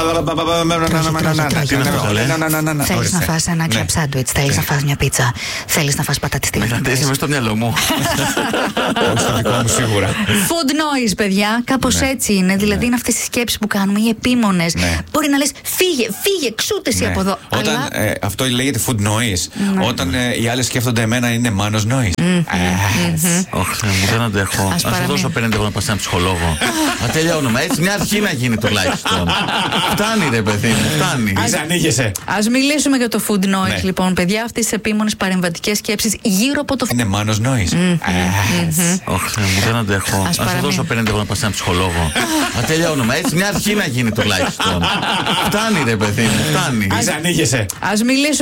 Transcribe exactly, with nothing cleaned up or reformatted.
Θέλεις να φας ένα κλαμπ σάντουιτς, θέλεις να φας μια πίτσα, θέλεις να φας πατατιστή. Είσαι μες στο μυαλό μου. Όχι στο δικό μου σίγουρα. Food noise, παιδιά, κάπως έτσι είναι. Δηλαδή είναι αυτές τις σκέψεις που κάνουμε, οι επίμονες. Μπορεί να λες φύγε, φύγε, ξούτε εσύ από εδώ. Όταν αυτό λέγεται food noise, όταν οι άλλοι σκέφτονται εμένα είναι μάνος noise. Όχι, δεν αντέχω. Ας σου δώσω πέντε εγώ να πας σε έναν ψυχολόγο. Να τελειώνουμε. Έτσι μια αρχή να γίνει τουλάχιστον. Φτάνει ρε παιδί μου, φτάνει. Ας ανοίγεσαι. Ας μιλήσουμε για το food noise λοιπόν, παιδιά, αυτές τις επίμονες παρεμβατικές σκέψεις γύρω από το είναι μάνος noise. Όχι, δεν αντέχω. Ας σου δώσω πέντε εγώ να πας σε έναν ψυχολόγο. Να τελειώνουμε. Έτσι μια αρχή να γίνει τουλάχιστον. Φτάνει ρε παιδί μου, φτάνει. Ας ανοίγεσαι. Ας μιλήσουμε